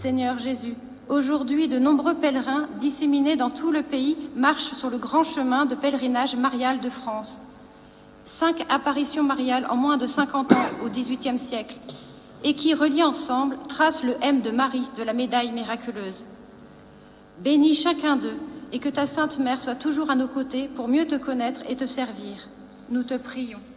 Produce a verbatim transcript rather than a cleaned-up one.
Seigneur Jésus, aujourd'hui de nombreux pèlerins disséminés dans tout le pays marchent sur le grand chemin de pèlerinage marial de France. Cinq apparitions mariales en moins de cinquante ans au dix-huitième siècle, et qui, reliés ensemble, tracent le M de Marie de la médaille miraculeuse. Bénis chacun d'eux, et que ta Sainte Mère soit toujours à nos côtés pour mieux te connaître et te servir. Nous te prions.